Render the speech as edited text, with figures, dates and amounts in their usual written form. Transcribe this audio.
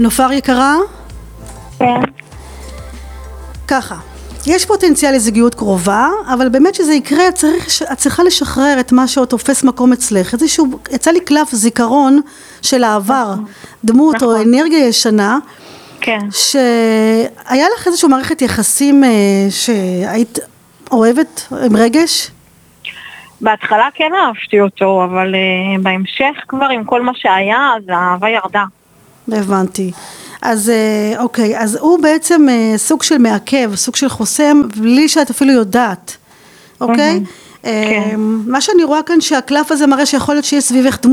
נופר יקרה? כן. ככה, יש פוטנציאל לזוגיות קרובה, אבל באמת שזה יקרה, את צריכה לשחרר את מה שעוד תופס מקום אצלך. יצא לי קלף זיכרון של העבר, דמות או אנרגיה ישנה, כן. שהיה לך איזשהו מערכת יחסים שהיית אוהבת עם רגש? בהתחלה כן אהבתי אותו, אבל בהמשך כבר עם כל מה שהיה, אז האהבה ירדה. הבנתי. אז אוקיי, אז הוא בעצם סוג של מעכב, סוג של חוסם, בלי שאת אפילו יודעת, אוקיי? כן. מה שאני רואה כאן שהקלף הזה מראה שיכול להיות שיש סביבך דמות